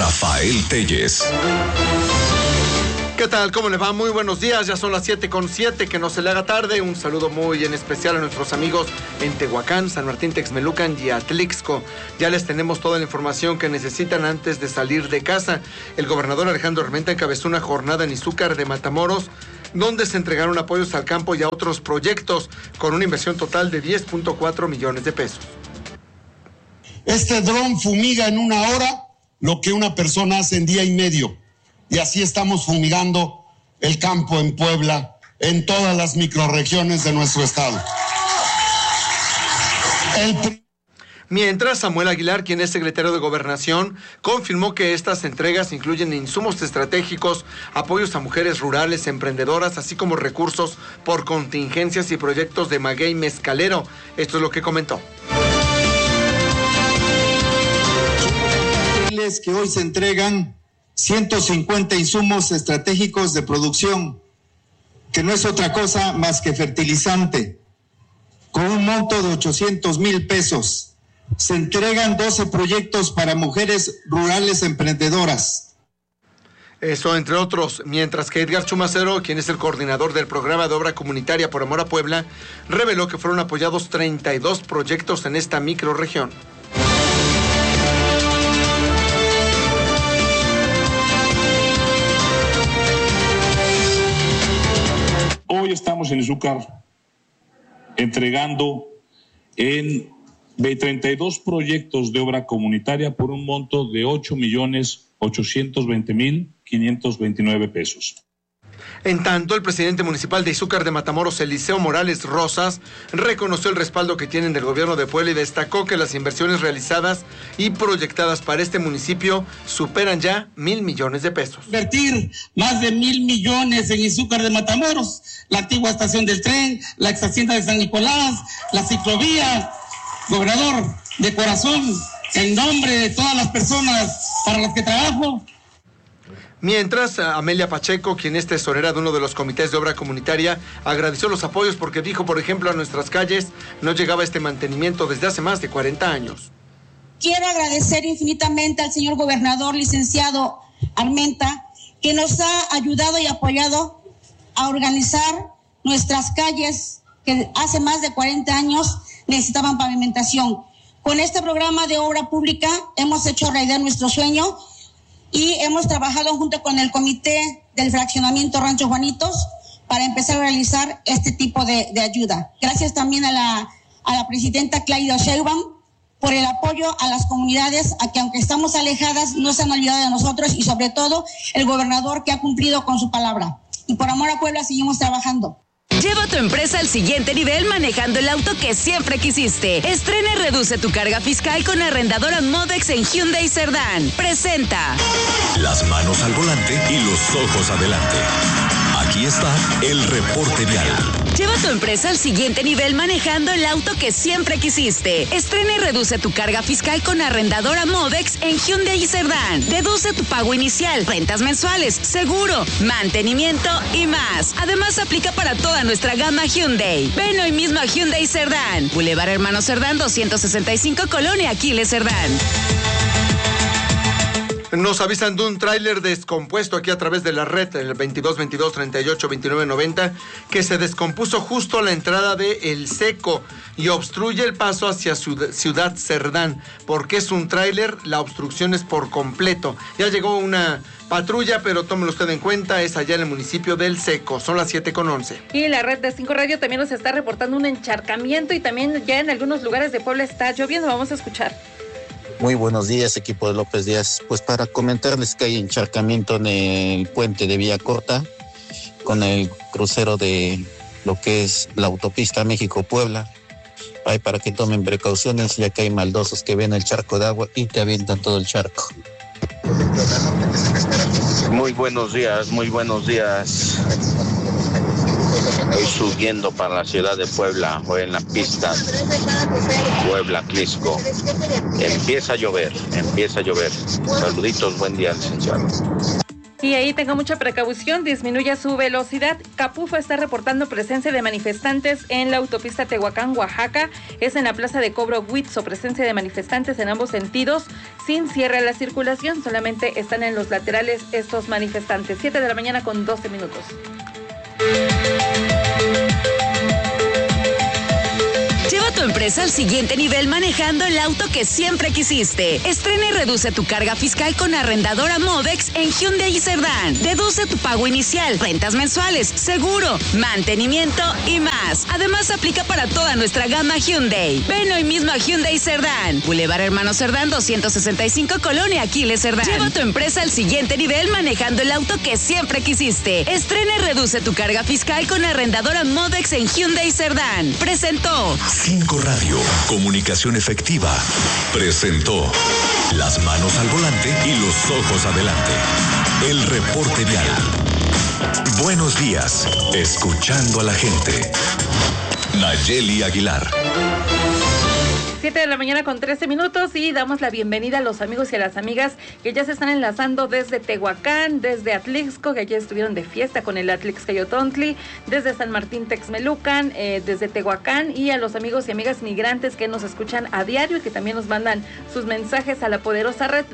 Rafael Telles. ¿Qué tal? ¿Cómo le va? Muy buenos días, ya son las 7:07, que no se le haga tarde. Un saludo muy en especial a nuestros amigos en Tehuacán, San Martín Texmelucan y Atlixco. Ya les tenemos toda la información que necesitan antes de salir de casa. El gobernador Alejandro Armenta encabezó una jornada en Izúcar de Matamoros, donde se entregaron apoyos al campo y a otros proyectos, con una inversión total de 10.4 millones de pesos. Este dron fumiga en una hora lo que una persona hace en día y medio. Y así estamos fumigando el campo en Puebla, en todas las microrregiones de nuestro estado. Mientras, Samuel Aguilar, quien es secretario de Gobernación, confirmó que estas entregas incluyen insumos estratégicos, apoyos a mujeres rurales, emprendedoras, así como recursos por contingencias y proyectos de maguey mezcalero. Esto es lo que comentó. Que hoy se entregan 150 insumos estratégicos de producción, que no es otra cosa más que fertilizante, con un monto de 800,000 pesos. Se entregan 12 proyectos para mujeres rurales emprendedoras. Eso entre otros, mientras que Edgar Chumacero, quien es el coordinador del programa de obra comunitaria Por Amor a Puebla, reveló que fueron apoyados 32 proyectos en esta microrregión. Hoy estamos en Izúcar entregando en 32 proyectos de obra comunitaria por un monto de 8.820.529 pesos. En tanto, el presidente municipal de Izúcar de Matamoros, Eliseo Morales Rosas, reconoció el respaldo que tienen del gobierno de Puebla y destacó que las inversiones realizadas y proyectadas para este municipio superan ya 1,000 millones de pesos. Invertir más de 1,000 millones en Izúcar de Matamoros, la antigua estación del tren, la ex hacienda de San Nicolás, la ciclovía. Gobernador, de corazón, en nombre de todas las personas para las que trabajo. Mientras, Amelia Pacheco, quien es tesorera de uno de los comités de obra comunitaria, agradeció los apoyos porque dijo, por ejemplo, a nuestras calles no llegaba este mantenimiento desde hace más de 40 años. Quiero agradecer infinitamente al señor gobernador, licenciado Armenta, que nos ha ayudado y apoyado a organizar nuestras calles que hace más de 40 años necesitaban pavimentación. Con este programa de obra pública hemos hecho realidad nuestro sueño y hemos trabajado junto con el comité del fraccionamiento Rancho Juanitos para empezar a realizar este tipo de ayuda. Gracias también a la presidenta Claudia Sheinbaum por el apoyo a las comunidades, a que aunque estamos alejadas no se han olvidado de nosotros, y sobre todo el gobernador, que ha cumplido con su palabra. Y por amor a Puebla seguimos trabajando. Lleva tu empresa al siguiente nivel manejando el auto que siempre quisiste. Estrena y reduce tu carga fiscal con arrendadora Modex en Hyundai Cerdán. Presenta. Las manos al volante y los ojos adelante. Aquí está el reporte vial. Lleva tu empresa al siguiente nivel manejando el auto que siempre quisiste. Estrena y reduce tu carga fiscal con arrendadora Modex en Hyundai Cerdán. Deduce tu pago inicial, rentas mensuales, seguro, mantenimiento y más. Además, aplica para toda nuestra gama Hyundai. Ven hoy mismo a Hyundai Cerdán. Boulevard Hermano Cerdán 265, Colonia Aquiles Cerdán. Nos avisan de un tráiler descompuesto aquí a través de la red, el 22-22-38-29-90, que se descompuso justo a la entrada de El Seco y obstruye el paso hacia Ciudad Cerdán. Porque es un tráiler, la obstrucción es por completo. Ya llegó una patrulla, pero tómelo usted en cuenta, es allá en el municipio del Seco. Son las 7:11. Y la red de 5 Radio también nos está reportando un encharcamiento y también ya en algunos lugares de Puebla está lloviendo. Vamos a escuchar. Muy buenos días, equipo de López Díaz. Pues para comentarles que hay encharcamiento en el puente de Villa Corta con el crucero de lo que es la autopista México-Puebla. Hay para que tomen precauciones, ya que hay maldosos que ven el charco de agua y te avientan todo el charco. Muy buenos días, muy buenos días. Estoy subiendo para la ciudad de Puebla, voy en la pista Puebla-Atlixco. Empieza a llover. Saluditos, buen día, licenciado. Y ahí tenga mucha precaución, disminuya su velocidad. Capufa está reportando presencia de manifestantes en la autopista Tehuacán, Oaxaca. Es en la plaza de cobro Huitzo, presencia de manifestantes en ambos sentidos, sin cierre a la circulación, solamente están en los laterales estos manifestantes. 7 de la mañana con 12 minutos. Lleva tu empresa al siguiente nivel manejando el auto que siempre quisiste. Estrena y reduce tu carga fiscal con arrendadora Movex en Hyundai Cerdán. Deduce tu pago inicial, rentas mensuales, seguro, mantenimiento y más. Además, aplica para toda nuestra gama Hyundai. Ven hoy mismo a Hyundai Cerdán. Boulevard Hermano Cerdán 265, Colonia Aquiles Cerdán. Lleva tu empresa al siguiente nivel manejando el auto que siempre quisiste. Estrena y reduce tu carga fiscal con arrendadora Movex en Hyundai Cerdán. Presentó 5 Radio, comunicación efectiva, presentó las manos al volante y los ojos adelante. El reporte vial. Buenos días, escuchando a la gente. Nayeli Aguilar. 7 de la mañana con 13 minutos y damos la bienvenida a los amigos y a las amigas que ya se están enlazando desde Tehuacán, desde Atlixco, que ayer estuvieron de fiesta con el Atlixcayotontli, desde San Martín Texmelucan, desde Tehuacán, y a los amigos y amigas migrantes que nos escuchan a diario y que también nos mandan sus mensajes a la poderosa red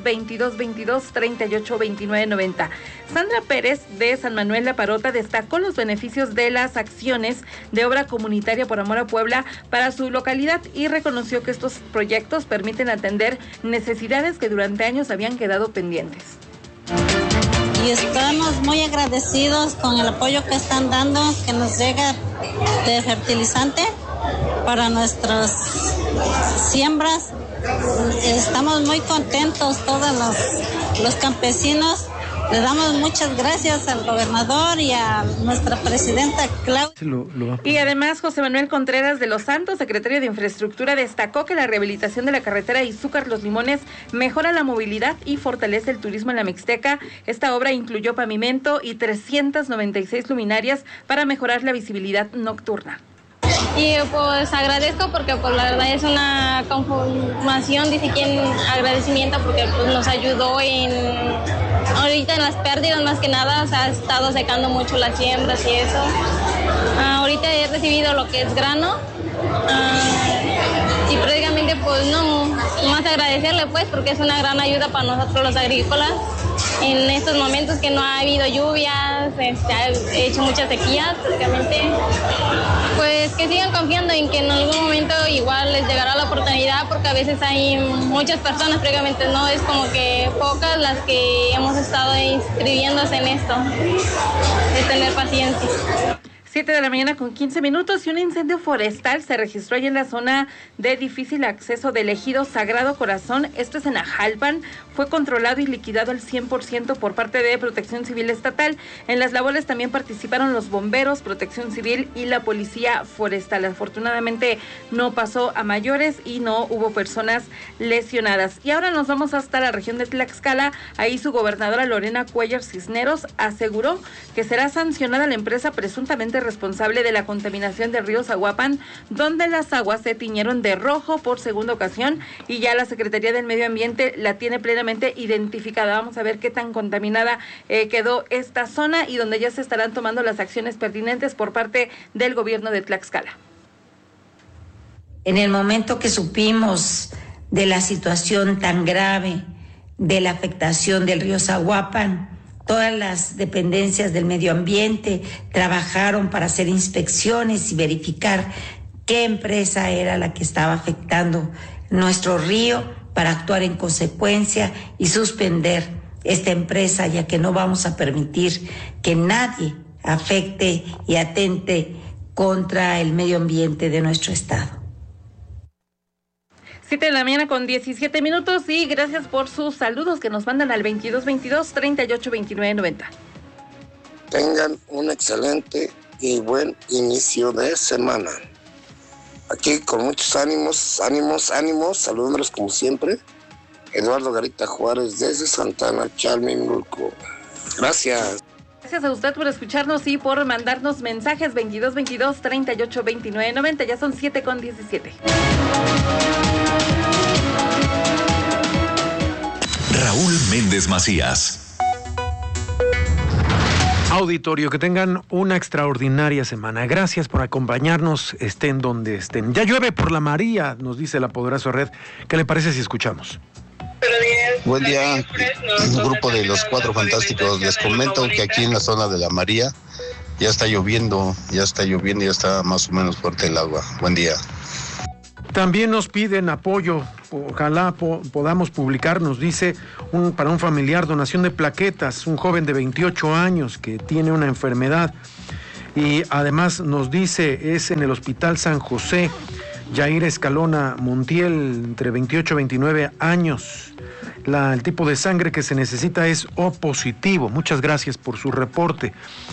2222-382990. Sandra Pérez de San Manuel La Parota destacó los beneficios de las acciones de obra comunitaria por amor a Puebla para su localidad y reconoció que estos proyectos permiten atender necesidades que durante años habían quedado pendientes. Y estamos muy agradecidos con el apoyo que están dando, que nos llega de fertilizante para nuestras siembras. Estamos muy contentos todos los campesinos. Le damos muchas gracias al gobernador y a nuestra presidenta Claudia. Y además, José Manuel Contreras de los Santos, secretario de Infraestructura, destacó que la rehabilitación de la carretera Izúcar Los Limones mejora la movilidad y fortalece el turismo en la Mixteca. Esta obra incluyó pavimento y 396 luminarias para mejorar la visibilidad nocturna. Y pues agradezco porque pues la verdad es una conformación, dice quien agradecimiento porque pues nos ayudó ahorita en las pérdidas más que nada, se ha estado secando mucho las siembras y eso. Ahorita he recibido lo que es grano y prácticamente pues no, más agradecerle pues porque es una gran ayuda para nosotros los agrícolas. En estos momentos que no ha habido lluvias, se ha hecho mucha sequía prácticamente, pues que sigan confiando en que en algún momento igual les llegará la oportunidad porque a veces hay muchas personas prácticamente, no es como que pocas las que hemos estado inscribiéndose en esto, es tener paciencia. 7 de la mañana con 15 minutos y un incendio forestal se registró ahí en la zona de difícil acceso del ejido Sagrado Corazón. Esto es en Ajalpan. Fue controlado y liquidado al 100% por parte de Protección Civil Estatal. En las labores también participaron los bomberos, Protección Civil y la Policía Forestal. Afortunadamente no pasó a mayores y no hubo personas lesionadas. Y ahora nos vamos hasta la región de Tlaxcala. Ahí su gobernadora Lorena Cuellar Cisneros aseguró que será sancionada la empresa presuntamente responsable de la contaminación del río Zaguapan, donde las aguas se tiñeron de rojo por segunda ocasión y ya la Secretaría del Medio Ambiente la tiene plenamente identificada. Vamos a ver qué tan contaminada quedó esta zona y donde ya se estarán tomando las acciones pertinentes por parte del gobierno de Tlaxcala. En el momento que supimos de la situación tan grave de la afectación del río Zaguapan, todas las dependencias del medio ambiente trabajaron para hacer inspecciones y verificar qué empresa era la que estaba afectando nuestro río para actuar en consecuencia y suspender esta empresa, ya que no vamos a permitir que nadie afecte y atente contra el medio ambiente de nuestro estado. 7 de la mañana con 17 minutos y gracias por sus saludos que nos mandan al 2222-382990. Tengan un excelente y buen inicio de semana. Aquí con muchos ánimos, saludándolos como siempre. Eduardo Garita Juárez desde Santana, Chalmimulco. Gracias. Gracias a usted por escucharnos y por mandarnos mensajes 2222-382990. Ya son 7:17. Raúl Méndez Macías. Auditorio, que tengan una extraordinaria semana. Gracias por acompañarnos, estén donde estén. Ya llueve por la María, nos dice la poderosa red. ¿Qué le parece si escuchamos? Buen día, un grupo de los Cuatro Fantásticos. Les comento que aquí en la zona de la María ya está lloviendo, ya está más o menos fuerte el agua. Buen día. También nos piden apoyo, ojalá podamos publicar, nos dice, para un familiar, donación de plaquetas, un joven de 28 años que tiene una enfermedad y además nos dice, es en el Hospital San José, Jair Escalona Montiel, entre 28 y 29 años. El tipo de sangre que se necesita es O positivo. Muchas gracias por su reporte.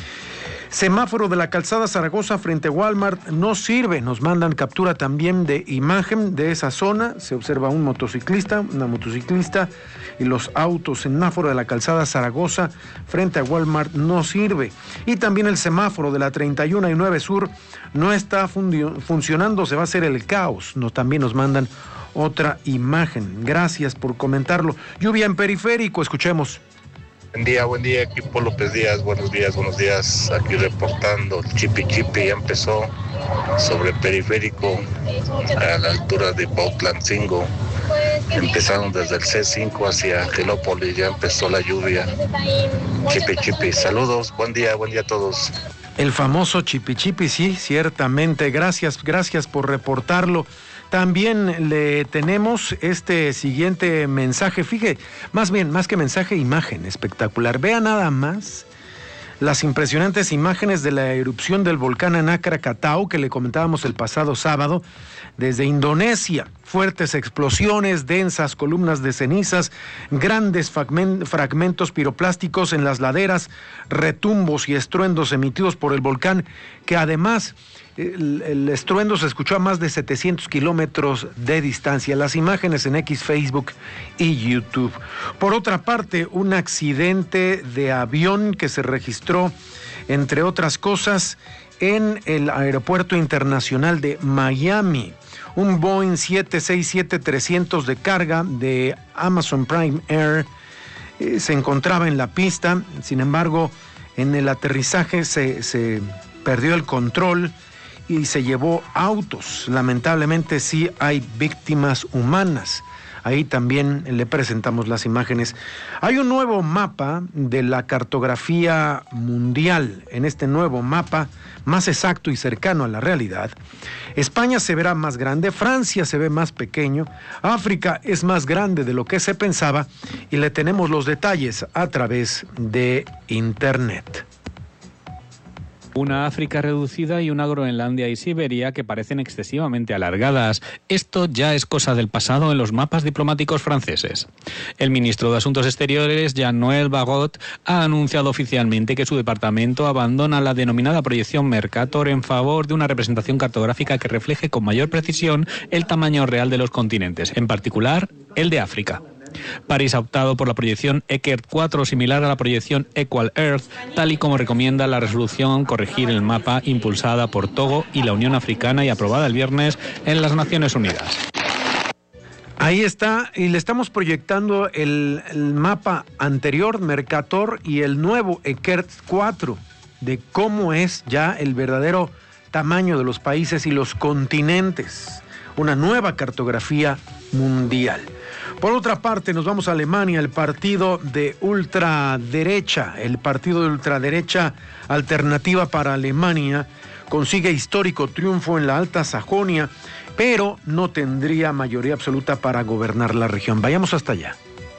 Semáforo de la calzada Zaragoza frente a Walmart no sirve. Nos mandan captura también de imagen de esa zona. Se observa una motociclista y los autos. Semáforo de la calzada Zaragoza frente a Walmart no sirve. Y también el semáforo de la 31 y 9 Sur no está funcionando. Se va a hacer el caos. También nos mandan otra imagen. Gracias por comentarlo. Lluvia en Periférico. Escuchemos. Buen día, equipo López Díaz, buenos días, aquí reportando, Chipi ya empezó sobre Periférico, a la altura de Bautlancingo, empezaron desde el C5 hacia Angelópolis, ya empezó la lluvia, Chipi, saludos, buen día a todos. El famoso Chipi, sí, ciertamente, gracias por reportarlo. También le tenemos este siguiente mensaje, fíjate, más que mensaje, imagen espectacular. Vea nada más las impresionantes imágenes de la erupción del volcán Anak Krakatau que le comentábamos el pasado sábado desde Indonesia. Fuertes explosiones, densas columnas de cenizas, grandes fragmentos piroplásticos en las laderas, retumbos y estruendos emitidos por el volcán, que además el estruendo se escuchó a más de 700 kilómetros de distancia. Las imágenes en X, Facebook y YouTube. Por otra parte, un accidente de avión que se registró, entre otras cosas, en el Aeropuerto Internacional de Miami. Un Boeing 767-300 de carga de Amazon Prime Air se encontraba en la pista. Sin embargo, en el aterrizaje se perdió el control y se llevó autos. Lamentablemente sí hay víctimas humanas. Ahí también le presentamos las imágenes. Hay un nuevo mapa de la cartografía mundial. En este nuevo mapa, más exacto y cercano a la realidad, España se verá más grande, Francia se ve más pequeño, África es más grande de lo que se pensaba y le tenemos los detalles a través de Internet. Una África reducida y una Groenlandia y Siberia que parecen excesivamente alargadas. Esto ya es cosa del pasado en los mapas diplomáticos franceses. El ministro de Asuntos Exteriores, Jean-Noël Barrot, ha anunciado oficialmente que su departamento abandona la denominada proyección Mercator en favor de una representación cartográfica que refleje con mayor precisión el tamaño real de los continentes, en particular el de África. París ha optado por la proyección Eckert 4, similar a la proyección Equal Earth, tal y como recomienda la resolución corregir el mapa impulsada por Togo y la Unión Africana y aprobada el viernes en las Naciones Unidas. Ahí está, y le estamos proyectando el mapa anterior, Mercator, y el nuevo Eckert 4, de cómo es ya el verdadero tamaño de los países y los continentes. Una nueva cartografía mundial. Por otra parte, nos vamos a Alemania, el partido de ultraderecha Alternativa para Alemania, consigue histórico triunfo en la Alta Sajonia, pero no tendría mayoría absoluta para gobernar la región. Vayamos hasta allá.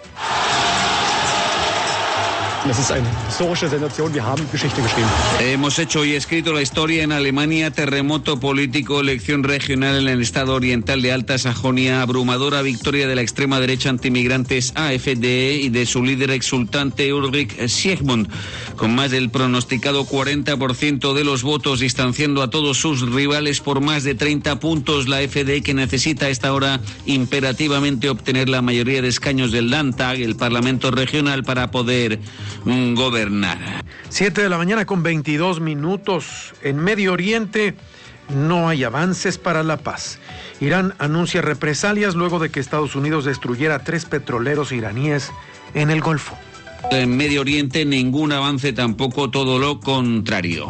Hemos hecho y escrito la historia en Alemania, terremoto político, elección regional en el estado oriental de Alta Sajonia, abrumadora victoria de la extrema derecha antimigrantes AfD y de su líder exultante Ulrich Siegmund, con más del pronosticado 40% de los votos, distanciando a todos sus rivales por más de 30 puntos. La AfD, que necesita a esta hora imperativamente obtener la mayoría de escaños del Landtag, el Parlamento regional, para poder gobernar. 7:22 a.m. En Medio Oriente no hay avances para la paz. Irán anuncia represalias luego de que Estados Unidos destruyera 3 petroleros iraníes en el Golfo. En Medio Oriente ningún avance, tampoco, todo lo contrario.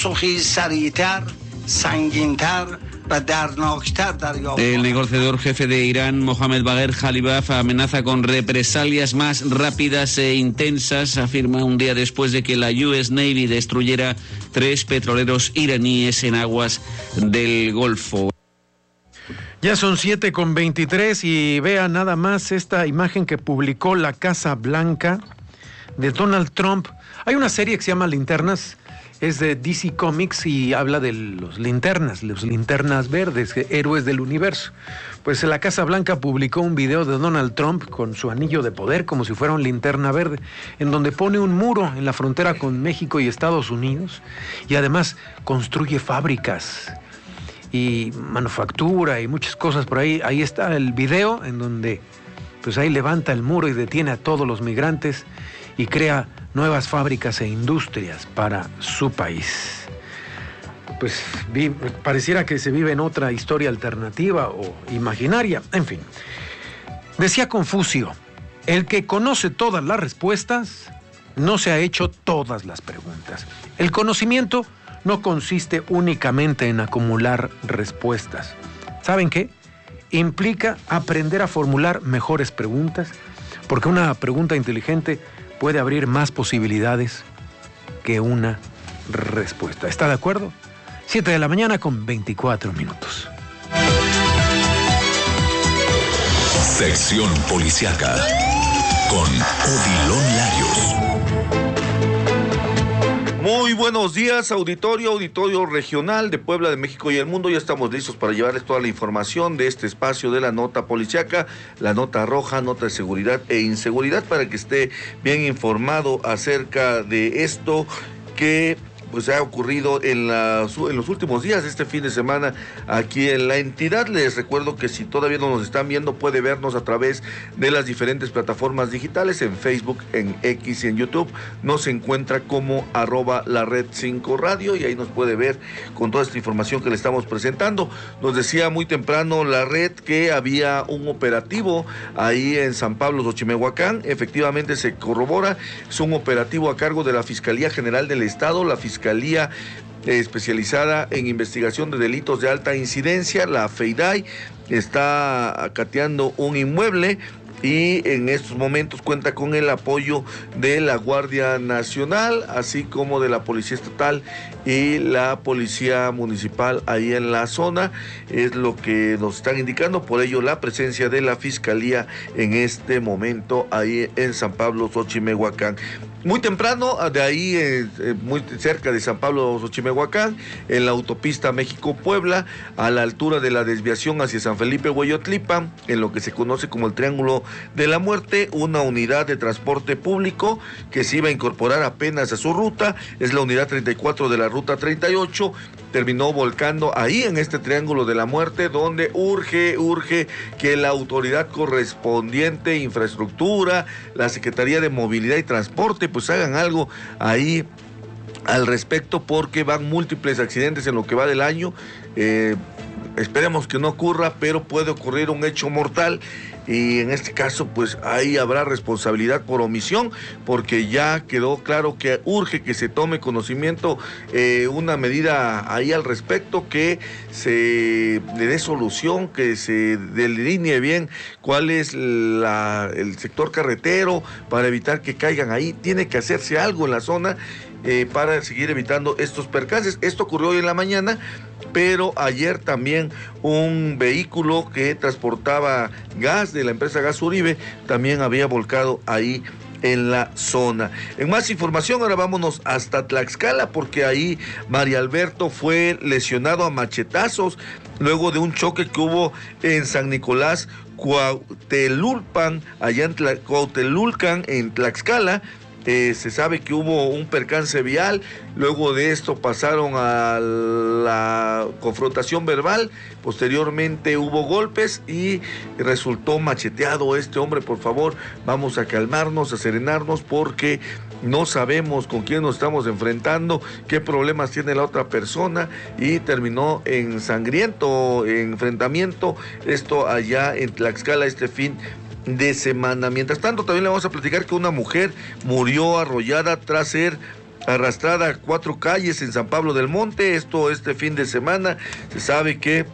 El negociador jefe de Irán, Mohamed Bagher Khalibaf, amenaza con represalias más rápidas e intensas, afirma un día después de que la US Navy destruyera 3 petroleros iraníes en aguas del Golfo. Ya son 7:23 y vea nada más esta imagen que publicó la Casa Blanca de Donald Trump. Hay una serie que se llama Linternas, es de DC Comics y habla de los linternas verdes, héroes del universo. Pues la Casa Blanca publicó un video de Donald Trump con su anillo de poder como si fuera un linterna verde, en donde pone un muro en la frontera con México y Estados Unidos y además construye fábricas y manufactura y muchas cosas por ahí. Ahí está el video en donde pues ahí levanta el muro y detiene a todos los migrantes y crea nuevas fábricas e industrias para su país. Pues pareciera que se vive en otra historia alternativa o imaginaria. En fin, decía Confucio, el que conoce todas las respuestas no se ha hecho todas las preguntas. El conocimiento no consiste únicamente en acumular respuestas. ¿Saben qué? Implica aprender a formular mejores preguntas, porque una pregunta inteligente puede abrir más posibilidades que una respuesta. ¿Está de acuerdo? 7:24 a.m. Sección Policiaca con Odilon Larios. Muy buenos días, auditorio regional de Puebla, de México y el mundo. Ya estamos listos para llevarles toda la información de este espacio de la nota policiaca, la nota roja, nota de seguridad e inseguridad, para que esté bien informado acerca de esto que pues ha ocurrido en los últimos días, este fin de semana, aquí en la entidad. Les recuerdo que si todavía no nos están viendo, puede vernos a través de las diferentes plataformas digitales, en Facebook, en X y en YouTube. Nos encuentra como @lared5radio y ahí nos puede ver con toda esta información que le estamos presentando. Nos decía muy temprano la red que había un operativo ahí en San Pablo, Xochimehuacán. Efectivamente se corrobora, es un operativo a cargo de la Fiscalía General del Estado, la Fiscalía especializada en investigación de delitos de alta incidencia, la FEIDAI, está acateando un inmueble y en estos momentos cuenta con el apoyo de la Guardia Nacional, así como de la Policía Estatal y la Policía Municipal ahí en la zona. Es lo que nos están indicando, por ello la presencia de la Fiscalía en este momento ahí en San Pablo, Xochimehuacán. Muy temprano, de ahí, muy cerca de San Pablo, Xochimehuacán, en la autopista México-Puebla, a la altura de la desviación hacia San Felipe, Hueyotlipan, en lo que se conoce como el Triángulo de la Muerte, una unidad de transporte público que se iba a incorporar apenas a su ruta, es la unidad 34 de la ruta 38, terminó volcando ahí en este Triángulo de la Muerte, donde urge que la autoridad correspondiente, infraestructura, la Secretaría de Movilidad y Transporte, pues hagan algo ahí al respecto, porque van múltiples accidentes en lo que va del año. Esperemos que no ocurra, pero puede ocurrir un hecho mortal y en este caso pues ahí habrá responsabilidad por omisión, porque ya quedó claro que urge que se tome conocimiento, una medida ahí al respecto, que se le dé solución, que se delinee bien cuál es el sector carretero para evitar que caigan ahí. Tiene que hacerse algo en la zona para seguir evitando estos percances. Esto ocurrió hoy en la mañana, pero ayer también un vehículo que transportaba gas de la empresa Gas Uribe también había volcado ahí en la zona. En más información, ahora vámonos hasta Tlaxcala, porque ahí María Alberto fue lesionado a machetazos luego de un choque que hubo en San Nicolás, Cuauhtelulpan, allá en Cuauhtelulcan, en Tlaxcala. Se sabe que hubo un percance vial, luego de esto pasaron a la confrontación verbal, posteriormente hubo golpes y resultó macheteado este hombre. Por favor, vamos a calmarnos, a serenarnos, porque no sabemos con quién nos estamos enfrentando, qué problemas tiene la otra persona, y terminó en sangriento enfrentamiento, esto allá en Tlaxcala este fin de semana. Mientras tanto, también le vamos a platicar que una mujer murió arrollada tras ser arrastrada a 4 calles en San Pablo del Monte. Esto este fin de semana. Se sabe que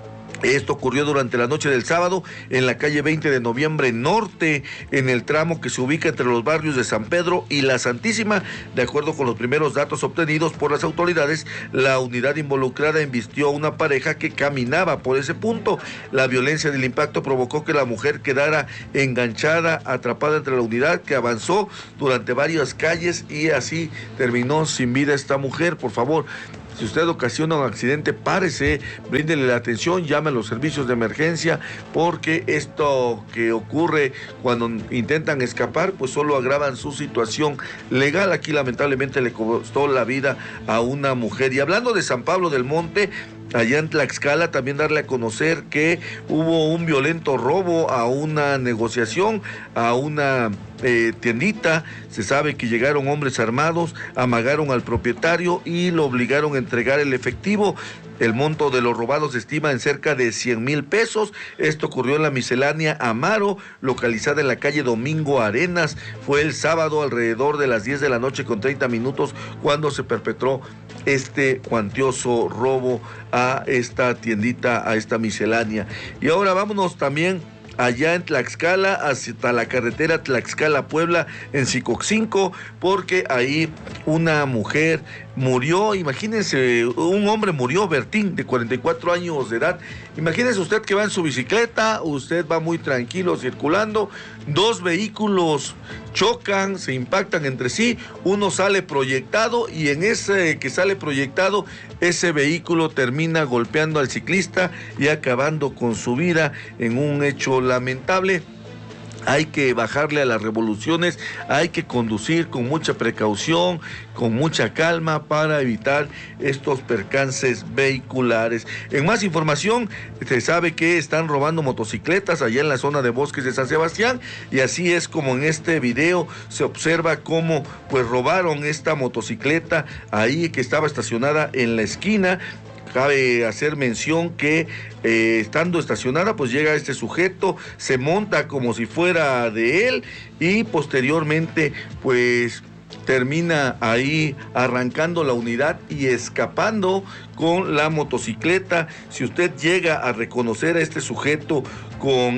esto ocurrió durante la noche del sábado en la calle 20 de noviembre norte, en el tramo que se ubica entre los barrios de San Pedro y La Santísima. De acuerdo con los primeros datos obtenidos por las autoridades, la unidad involucrada embistió a una pareja que caminaba por ese punto. La violencia del impacto provocó que la mujer quedara enganchada, atrapada entre la unidad, que avanzó durante varias calles y así terminó sin vida esta mujer. Por favor, si usted ocasiona un accidente, párese, bríndele la atención, llame a los servicios de emergencia, porque esto que ocurre cuando intentan escapar, pues solo agravan su situación legal. Aquí lamentablemente le costó la vida a una mujer. Y hablando de San Pablo del Monte, allá en Tlaxcala, también darle a conocer que hubo un violento robo a una negociación, a una tiendita. Se sabe que llegaron hombres armados, amagaron al propietario y lo obligaron a entregar el efectivo. El monto de los robados se estima en cerca de 100,000 pesos. Esto ocurrió en la miscelánea Amaro, localizada en la calle Domingo Arenas. Fue el sábado alrededor de las 10 de la noche con 30 minutos cuando se perpetró este cuantioso robo a esta tiendita, a esta miscelánea. Y ahora vámonos también allá en Tlaxcala, hasta la carretera Tlaxcala-Puebla, en Xicoxinco, porque ahí una mujer murió. Imagínense, un hombre murió, Bertín, de 44 años de edad. Imagínense usted que va en su bicicleta, usted va muy tranquilo circulando, 2 vehículos chocan, se impactan entre sí, uno sale proyectado y en ese que sale proyectado, ese vehículo termina golpeando al ciclista y acabando con su vida en un hecho lamentable. Hay que bajarle a las revoluciones, hay que conducir con mucha precaución, con mucha calma para evitar estos percances vehiculares. En más información, se sabe que están robando motocicletas allá en la zona de Bosques de San Sebastián, y así es como en este video se observa cómo pues robaron esta motocicleta ahí que estaba estacionada en la esquina. Cabe hacer mención que estando estacionada, pues llega este sujeto, se monta como si fuera de él y posteriormente pues termina ahí arrancando la unidad y escapando con la motocicleta. Si usted llega a reconocer a este sujeto con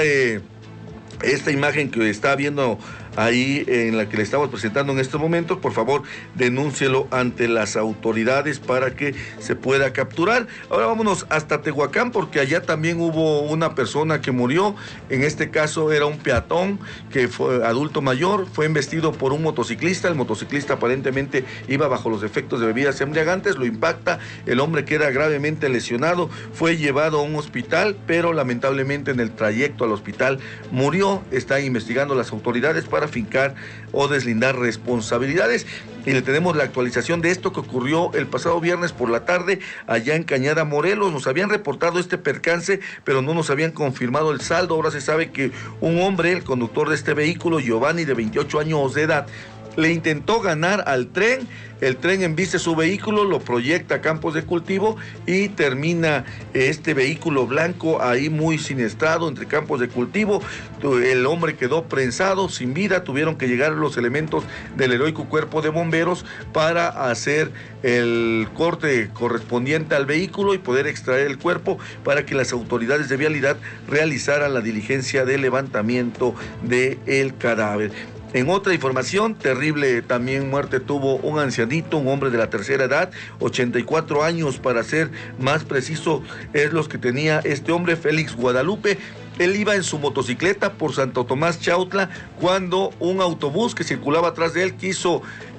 esta imagen que está viendo ahí, en la que le estamos presentando en estos momentos, por favor, denúncielo ante las autoridades para que se pueda capturar. Ahora vámonos hasta Tehuacán, porque allá también hubo una persona que murió. En este caso era un peatón que fue adulto mayor, fue embestido por un motociclista. El motociclista aparentemente iba bajo los efectos de bebidas embriagantes, lo impacta, el hombre queda gravemente lesionado, fue llevado a un hospital, pero lamentablemente en el trayecto al hospital murió. Están investigando las autoridades para fincar o deslindar responsabilidades, y le tenemos la actualización de esto que ocurrió el pasado viernes por la tarde allá en Cañada, Morelos. Nos habían reportado este percance, pero no nos habían confirmado el saldo. Ahora se sabe que un hombre, el conductor de este vehículo, Giovanni, de 28 años de edad, le intentó ganar al tren. El tren embiste su vehículo, lo proyecta a campos de cultivo y termina este vehículo blanco ahí muy siniestrado entre campos de cultivo. El hombre quedó prensado, sin vida. Tuvieron que llegar los elementos del heroico cuerpo de bomberos para hacer el corte correspondiente al vehículo y poder extraer el cuerpo para que las autoridades de vialidad realizaran la diligencia de levantamiento del cadáver. En otra información, terrible también muerte tuvo un ancianito, un hombre de la tercera edad, 84 años para ser más preciso, es los que tenía este hombre, Félix Guadalupe. Él iba en su motocicleta por Santo Tomás Chautla cuando un autobús que circulaba atrás de él quiso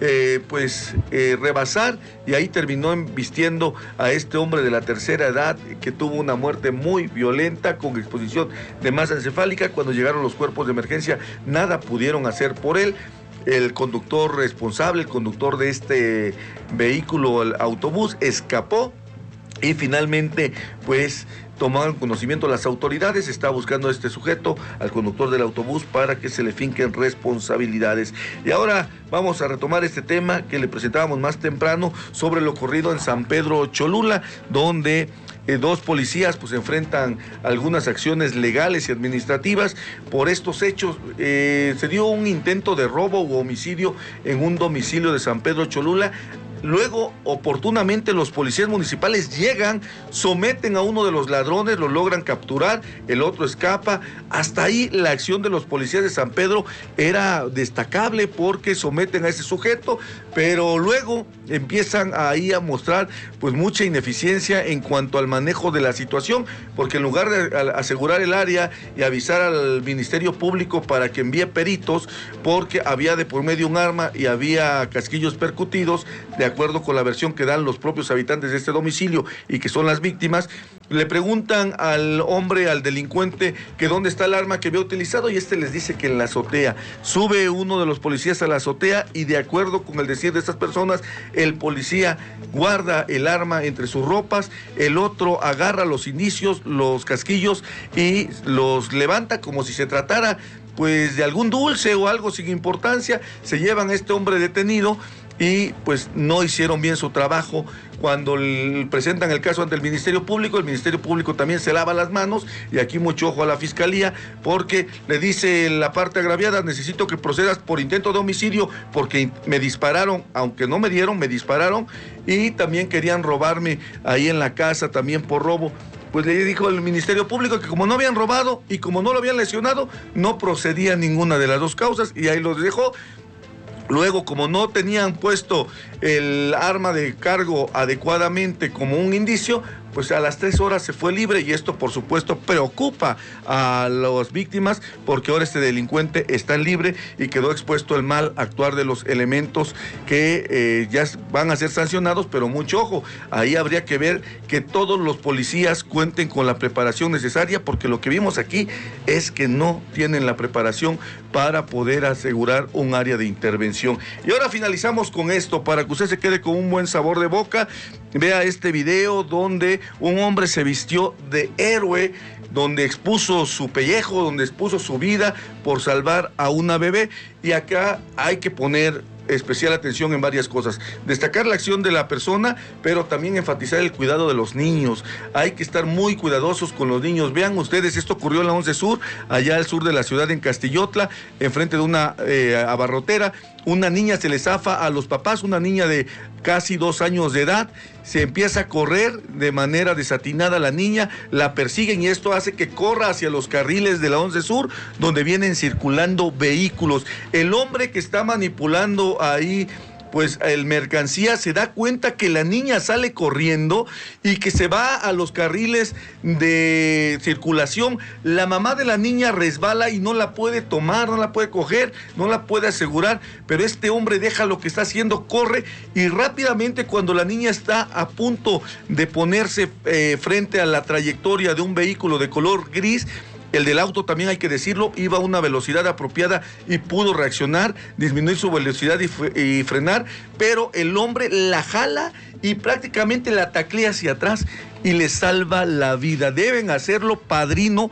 rebasar, y ahí terminó embistiendo a este hombre de la tercera edad que tuvo una muerte muy violenta con exposición de masa encefálica. Cuando llegaron los cuerpos de emergencia, nada pudieron hacer por él. El conductor responsable, el conductor de este vehículo, el autobús, escapó y finalmente pues tomaron conocimiento las autoridades. Está buscando a este sujeto, al conductor del autobús, para que se le finquen responsabilidades. Y ahora vamos a retomar este tema que le presentábamos más temprano sobre lo ocurrido en San Pedro Cholula, donde 2 policías pues enfrentan algunas acciones legales y administrativas por estos hechos. Se dio un intento de robo u homicidio en un domicilio de San Pedro Cholula. Luego, oportunamente, los policías municipales llegan, someten a uno de los ladrones, lo logran capturar, el otro escapa. Hasta ahí la acción de los policías de San Pedro era destacable porque someten a ese sujeto, pero luego empiezan ahí a mostrar pues mucha ineficiencia en cuanto al manejo de la situación, porque en lugar de asegurar el área y avisar al Ministerio Público para que envíe peritos, porque había de por medio un arma y había casquillos percutidos, de acuerdo con la versión que dan los propios habitantes de este domicilio y que son las víctimas, le preguntan al hombre, al delincuente, que dónde está el arma que había utilizado, y este les dice que en la azotea. Sube uno de los policías a la azotea y, de acuerdo con el decir de estas personas, el policía guarda el arma entre sus ropas, el otro agarra los indicios, los casquillos, y los levanta como si se tratara pues de algún dulce o algo sin importancia. Se llevan a este hombre detenido y pues no hicieron bien su trabajo. Cuando presentan el caso ante el Ministerio Público también se lava las manos, y aquí mucho ojo a la Fiscalía, porque le dice la parte agraviada: necesito que procedas por intento de homicidio, porque me dispararon, aunque no me dieron, me dispararon, y también querían robarme ahí en la casa, también por robo. Pues le dijo el Ministerio Público que como no habían robado y como no lo habían lesionado, no procedía ninguna de las dos causas, y ahí los dejó. Luego, como no tenían puesto el arma de cargo adecuadamente como un indicio, pues a las 3 horas se fue libre, y esto por supuesto preocupa a las víctimas, porque ahora este delincuente está libre y quedó expuesto al mal actuar de los elementos que ya van a ser sancionados. Pero mucho ojo, ahí habría que ver que todos los policías cuenten con la preparación necesaria, porque lo que vimos aquí es que no tienen la preparación para poder asegurar un área de intervención. Y ahora finalizamos con esto, para que usted se quede con un buen sabor de boca. Vea este video donde un hombre se vistió de héroe, donde expuso su pellejo, donde expuso su vida por salvar a una bebé. Y acá hay que poner especial atención en varias cosas: destacar la acción de la persona, pero también enfatizar el cuidado de los niños. Hay que estar muy cuidadosos con los niños. Vean ustedes, esto ocurrió en la 11 Sur, allá al sur de la ciudad, en Castillotla, enfrente de una abarrotera. Una niña se le zafa a los papás, una niña de casi 2 años de edad. Se empieza a correr de manera desatinada la niña, la persiguen, y esto hace que corra hacia los carriles de la 11 Sur, donde vienen circulando vehículos. El hombre que está manipulando ahí pues el mercancía se da cuenta que la niña sale corriendo y que se va a los carriles de circulación. La mamá de la niña resbala y no la puede tomar, no la puede coger, no la puede asegurar, pero este hombre deja lo que está haciendo, corre, y rápidamente, cuando la niña está a punto de ponerse frente a la trayectoria de un vehículo de color gris, el del auto, también hay que decirlo, iba a una velocidad apropiada y pudo reaccionar, disminuir su velocidad y frenar, pero el hombre la jala y prácticamente la taclea hacia atrás y le salva la vida. Deben hacerlo padrino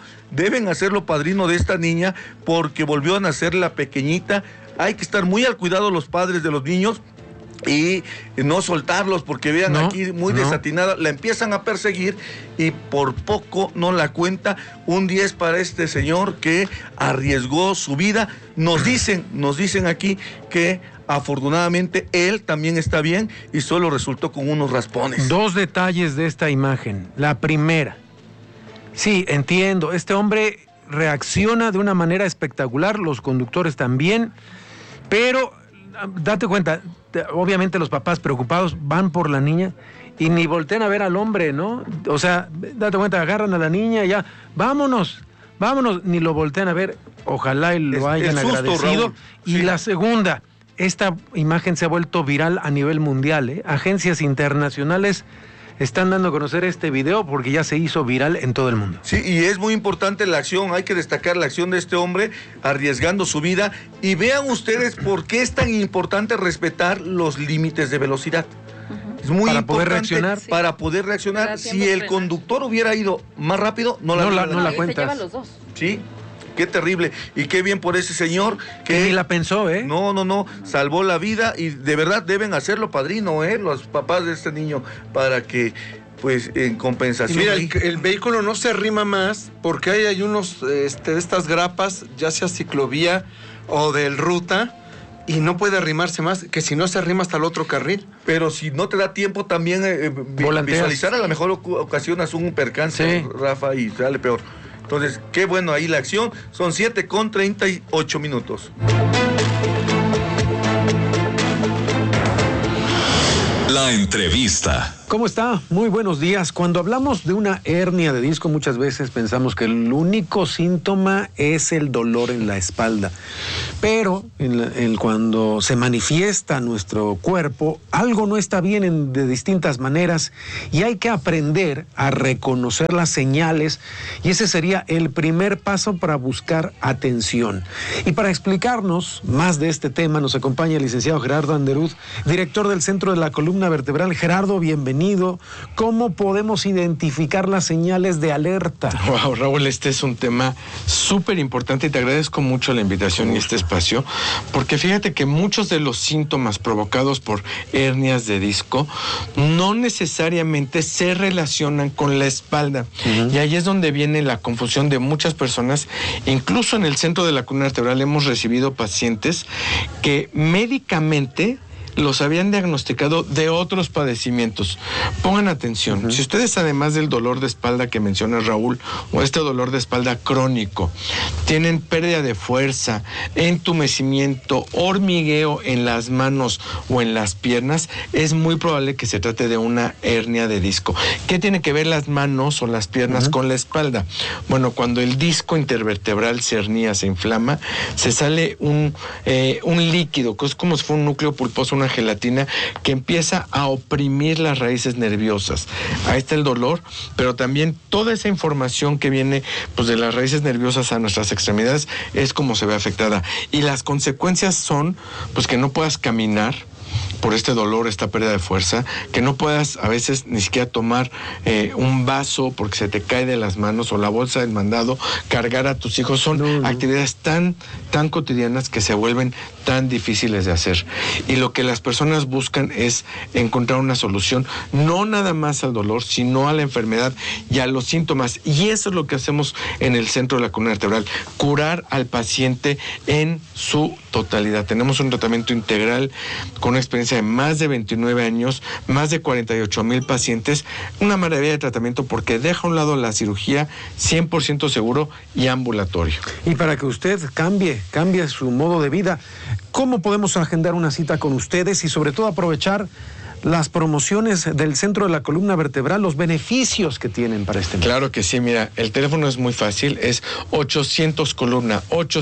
de esta niña, porque volvió a nacer la pequeñita. Hay que estar muy al cuidado los padres de los niños y no soltarlos, porque vean aquí muy desatinada, la empiezan a perseguir y por poco no la cuenta. Un 10 para este señor que arriesgó su vida. Nos dicen aquí que afortunadamente él también está bien y solo resultó con unos raspones. 2 detalles de esta imagen. La primera, sí, entiendo, este hombre reacciona de una manera espectacular, los conductores también, pero date cuenta, obviamente los papás preocupados van por la niña y ni voltean a ver al hombre, ¿no? O sea, date cuenta, agarran a la niña y ya, vámonos, ni lo voltean a ver. Ojalá y lo hayan agradecido. Raúl. Y sí. La segunda, esta imagen se ha vuelto viral a nivel mundial, ¿eh? Agencias internacionales están dando a conocer este video porque ya se hizo viral en todo el mundo. Sí, y es muy importante la acción, hay que destacar la acción de este hombre arriesgando su vida. Y vean ustedes por qué es tan importante respetar los límites de velocidad. Es muy importante para poder reaccionar. Si el conductor hubiera ido más rápido, no la cuentas. Se llevan los dos. Sí. Qué terrible, y qué bien por ese señor que ni la pensó, ¿eh? No, salvó la vida, y de verdad deben hacerlo padrino, los papás de este niño, para que pues en compensación. Y mira, el vehículo no se arrima más porque hay unos de estas grapas, ya sea ciclovía o del ruta, y no puede arrimarse más, que si no se arrima hasta el otro carril. Pero si no te da tiempo también visualizar, a lo mejor ocasionas un percance, sí, Rafa, y sale peor. Entonces, qué bueno ahí la acción. Son 7:38. La entrevista. ¿Cómo está? Muy buenos días. Cuando hablamos de una hernia de disco, muchas veces pensamos que el único síntoma es el dolor en la espalda. Pero cuando se manifiesta nuestro cuerpo, algo no está bien de distintas maneras y hay que aprender a reconocer las señales, y ese sería el primer paso para buscar atención. Y para explicarnos más de este tema nos acompaña el licenciado Gerardo Anderuz, director del Centro de la Columna Vertebral. Gerardo, bienvenido. ¿Cómo podemos identificar las señales de alerta? Wow, Raúl, este es un tema súper importante y te agradezco mucho la invitación y este espacio, porque fíjate que muchos de los síntomas provocados por hernias de disco no necesariamente se relacionan con la espalda. Y ahí es donde viene la confusión de muchas personas. Incluso en el Centro de la Columna Vertebral hemos recibido pacientes que médicamente los habían diagnosticado de otros padecimientos. Pongan atención, si ustedes, además del dolor de espalda que menciona Raúl, o este dolor de espalda crónico, tienen pérdida de fuerza, entumecimiento, hormigueo en las manos o en las piernas, es muy probable que se trate de una hernia de disco. ¿Qué tiene que ver las manos o las piernas con la espalda? Bueno, cuando el disco intervertebral se hernia, se inflama, se sale un líquido, que es como si fuera un núcleo pulposo, una gelatina que empieza a oprimir las raíces nerviosas. Ahí está el dolor, pero también toda esa información que viene pues de las raíces nerviosas a nuestras extremidades es como se ve afectada. Y las consecuencias son pues que no puedas caminar por este dolor, esta pérdida de fuerza, que no puedas a veces ni siquiera tomar un vaso porque se te cae de las manos, o la bolsa del mandado, cargar a tus hijos. Son actividades tan cotidianas que se vuelven tan difíciles de hacer. Y lo que las personas buscan es encontrar una solución, no nada más al dolor, sino a la enfermedad y a los síntomas. Y eso es lo que hacemos en el Centro de la Columna Vertebral, curar al paciente en su totalidad. Tenemos un tratamiento integral con una experiencia de más de 29 años, más de 48,000 pacientes, una maravilla de tratamiento porque deja a un lado la cirugía 100% seguro y ambulatorio. Y para que usted cambie su modo de vida, ¿cómo podemos agendar una cita con ustedes y sobre todo aprovechar las promociones del Centro de la Columna Vertebral, los beneficios que tienen para este mes? Claro que sí, mira, el teléfono es muy fácil, es 800 columna.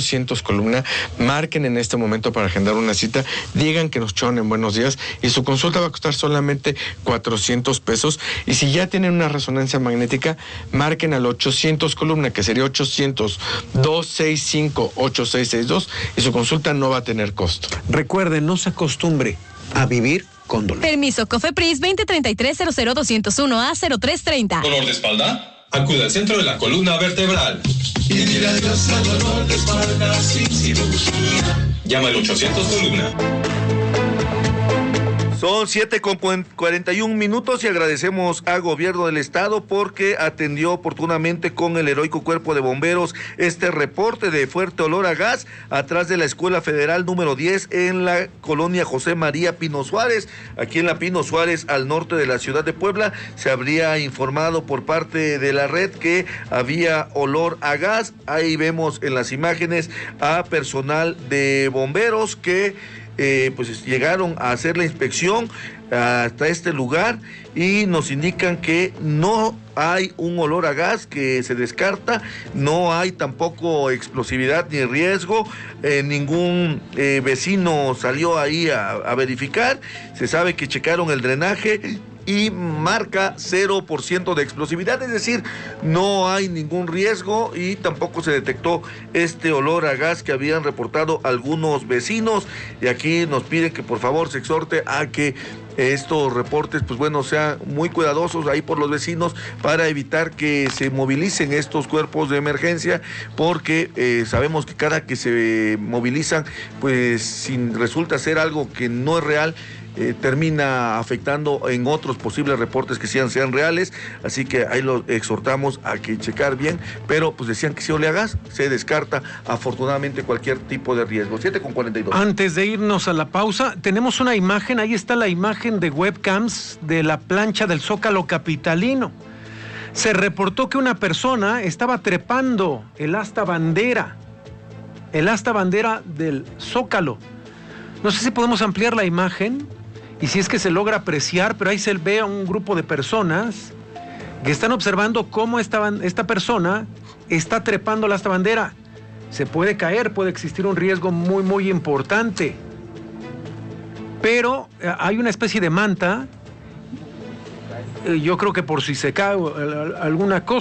Marquen en este momento para agendar una cita, digan que nos echaron en Buenos Días y su consulta va a costar solamente $400. Y si ya tienen una resonancia magnética, marquen al 800 columna, que sería 800-265-8662, y su consulta no va a tener costo. Recuerden, no se acostumbre a vivir con dolor. Permiso COFEPRIS 2033-001A0330. ¿Dolor de espalda? Acude al Centro de la Columna Vertebral. Y dile adiós al dolor de espalda sin cirugía. Llama al 800 columna. Son 7:41 y agradecemos al gobierno del estado porque atendió oportunamente con el heroico cuerpo de bomberos este reporte de fuerte olor a gas atrás de la Escuela Federal número 10 en la colonia José María Pino Suárez. Aquí en la Pino Suárez, al norte de la ciudad de Puebla, se habría informado por parte de la red que había olor a gas. Ahí vemos en las imágenes a personal de bomberos que pues llegaron a hacer la inspección hasta este lugar y nos indican que no hay un olor a gas que se descarta, no hay tampoco explosividad ni riesgo, ningún vecino salió ahí a verificar. Se sabe que checaron el drenaje y marca 0% de explosividad, es decir, no hay ningún riesgo y tampoco se detectó este olor a gas que habían reportado algunos vecinos. Y aquí nos piden que por favor se exhorte a que estos reportes, pues bueno, sean muy cuidadosos ahí por los vecinos para evitar que se movilicen estos cuerpos de emergencia, porque sabemos que cada que se movilizan, pues si resulta ser algo que no es real, termina afectando en otros posibles reportes que sean reales, así que ahí lo exhortamos a que checar bien, pero pues decían que si oleagas se descarta afortunadamente cualquier tipo de riesgo. 7:42. Antes de irnos a la pausa, tenemos una imagen, ahí está la imagen de webcams de la plancha del Zócalo capitalino. Se reportó que una persona estaba trepando el asta bandera del Zócalo. No sé si podemos ampliar la imagen y si es que se logra apreciar, pero ahí se ve a un grupo de personas que están observando cómo esta persona está trepando la asta bandera. Se puede caer, puede existir un riesgo muy, muy importante. Pero hay una especie de manta, yo creo que por si se cae alguna cosa,